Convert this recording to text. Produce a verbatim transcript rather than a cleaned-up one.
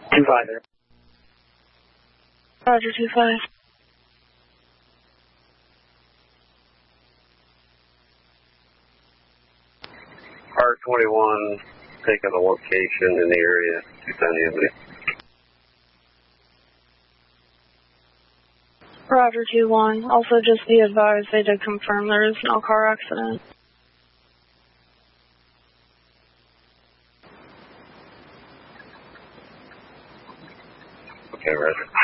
two five there. Roger, two five. R twenty-one, taking a location in the area, Tucson Avenue. Roger, two one. Also, just be advised they did confirm there is no car accident. Okay, Roger.